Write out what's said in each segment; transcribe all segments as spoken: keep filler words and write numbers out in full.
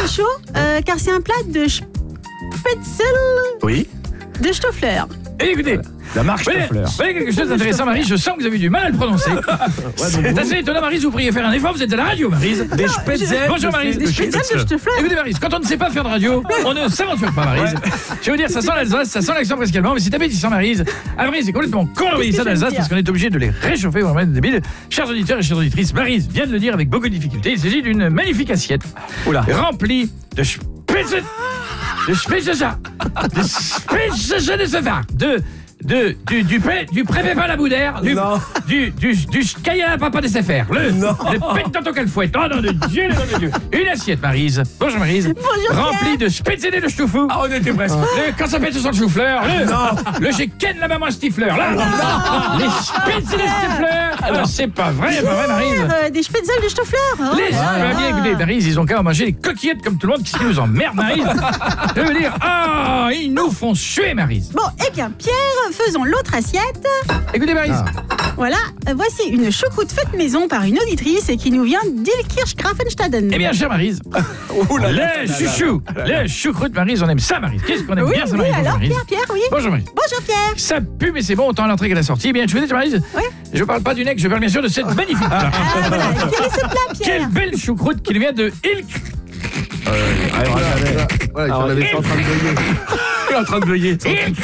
c'est chaud, euh, car c'est un plat de Spitzel Oui. de Stoffler. Et écoutez, La marque voyez, Stoffler. voyez quelque chose d'intéressant, Maryse. Je sens que vous avez du mal à le prononcer. C'est assez étonnant, Maryse. Vous pourriez faire un effort. Vous êtes à la radio, Maryse. Des Spitzel. Bonjour, Maryse. Des Spitzel de Stoffler. Écoutez, Maryse, quand on ne sait pas faire de radio, on ne s'aventure pas, Maryse. Je vais vous dire, ça sent l'Alsace, ça sent l'accent presque allemand, mais c'est appétissant, Maryse. Ah, Maryse, c'est complètement con d'envoyer ça que je veux d'Alsace dire parce qu'on est obligé de les réchauffer vraiment débiles. Chers auditeurs et chères auditrices, Maryse vient de le dire avec beaucoup de difficulté. Il s'agit d'une magnifique assiette Oula. remplie de Spitzel. De Spitzel. De Spitzel de Stoffler. De. De, du, du, pré, du préfet à la Boudère, du, Non. du, du, du Skaya Papa des S F R, le, Non. le pétanto qu'elle fouette, oh non de Dieu, le nom de Dieu. Une assiette, Maryse, bonjour Maryse, Bonjour, remplie de Spitzel de Stouffou, Ah, on était presque. le, quand ça fait sur le chou-fleur, le, le j'ai Ken la maman Stifler, là, les Spitzel de Stifler, alors c'est pas vrai, pas vrai Maryse. Euh, des Spitzel de Stoffler. Oh, Les, voilà. bien écoutez, Maryse, ils ont qu'à manger les coquillettes comme tout le monde, qui nous emmerde, Maryse. Je veux dire, ah, ils nous font suer, Maryse. Bon, eh bien, Pierre, faisons l'autre assiette. Écoutez, Maryse. Voilà, euh, voici une choucroute faite maison par une auditrice et qui nous vient d'Ilkirch-Grafenstaden. Eh bien, chère Maryse, les chouchous, les choucroutes, Maryse, on aime ça, Maryse. Qu'est-ce qu'on aime Oui, bien ça, oui, Maryse. alors, Maryse. Pierre, Pierre, oui. Bonjour, Maryse. Bonjour, Pierre. Ça pue, mais c'est bon, autant à l'entrée qu'à la sortie. Eh bien, je vous dis, Maryse, Oui. je parle pas du nez, je parle bien sûr de cette magnifique plat. Ah, voilà. Quel est ce plat, Quelle Pierre? belle choucroute qui nous vient de Ilk. Voilà, il en en train de beuiller. Il est en train de beuiller. Ilk.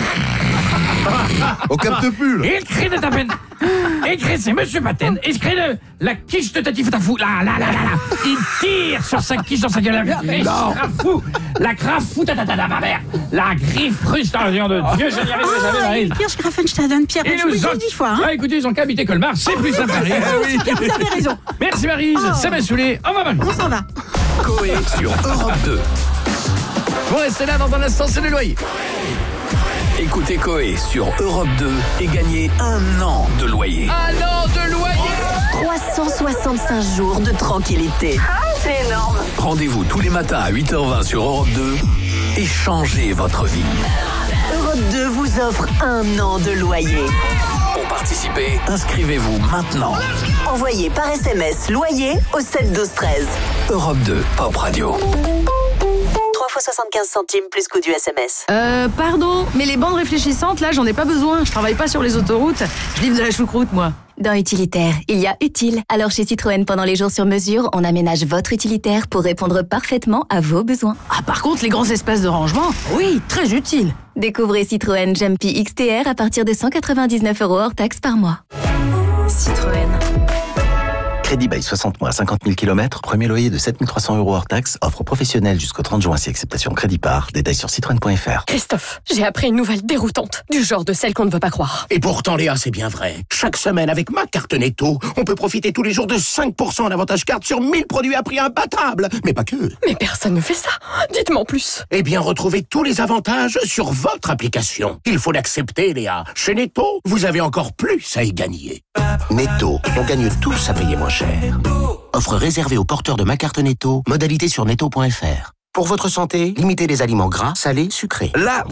On capte plus, là. Ilk de ta peine. Écrit, c'est Monsieur Paten. Écrit de la quiche de Tati Fatafou. Là, là, là, là, là. Il tire sur sa quiche dans sa gueule. La quiche crafou. La crafou, tatata, ma mère. La griffe russe, dans le nom de Dieu, je n'y arriverai jamais, Ah, Maryse. Ilkirch-Grafenstaden, Pierre. Et Je vous le nous dis dix fois, hein. Ah, écoutez, ils ont qu'à habiter Colmar, c'est plus simple, Maryse. Oui, Pierre, vous avez raison. Merci, Maryse. Oh. Ça m'a saoulé. Au revoir, Maryse. On s'en va. Coé sur Europe deux. Vous restez là dans un instant, c'est le loyer. Écoutez Coé sur Europe deux et gagnez un an de loyer. Un an de loyer. trois cent soixante-cinq jours de tranquillité. C'est énorme. Rendez-vous tous les matins à huit heures vingt sur Europe deux et changez votre vie. Europe deux vous offre un an de loyer. Pour participer, inscrivez-vous maintenant. Envoyez par S M S loyer au sept douze treize. Europe deux, Pop Radio. trois fois soixante-quinze centimes plus coût du S M S. Euh, pardon, mais les bandes réfléchissantes, là, j'en ai pas besoin. Je travaille pas sur les autoroutes. Je livre de la choucroute, moi. Dans Utilitaire, il y a utile. Alors chez Citroën, pendant les jours sur mesure, on aménage votre utilitaire pour répondre parfaitement à vos besoins. Ah, par contre, les grands espaces de rangement, oui, très utile. Découvrez Citroën Jumpy X T R à partir de cent quatre-vingt-dix-neuf euros hors taxe par mois. Citroën. Crédit bail soixante mois, cinquante mille kilomètres, premier loyer de sept mille trois cents euros hors taxe, offre professionnelle jusqu'au trente juin si acceptation crédit par, détails sur citroën point f r. Christophe, j'ai appris une nouvelle déroutante, du genre de celle qu'on ne veut pas croire. Et pourtant, Léa, c'est bien vrai. Chaque semaine, avec ma carte Netto, on peut profiter tous les jours de cinq pour cent d'avantage carte sur mille produits à prix imbattable. Mais pas que. Mais personne ne fait ça. Dites-moi en plus. Eh bien, retrouvez tous les avantages sur votre application. Il faut l'accepter, Léa. Chez Netto, vous avez encore plus à y gagner. Netto, on gagne tous à payer moins cher. Offre réservée aux porteurs de ma carte Netto, modalité sur netto point f r. Pour votre santé, limitez les aliments gras, salés, sucrés. Là,